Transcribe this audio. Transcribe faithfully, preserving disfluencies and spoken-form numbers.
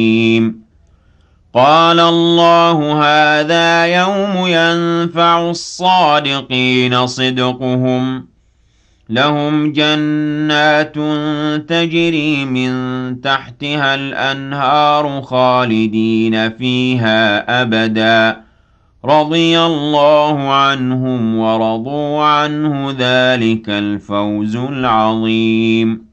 قال الله هذا يوم ينفع الصادقين صدقهم لهم جنات تجري من تحتها الأنهار خالدين فيها أبدا رضي الله عنهم ورضوا عنه ذلك الفوز العظيم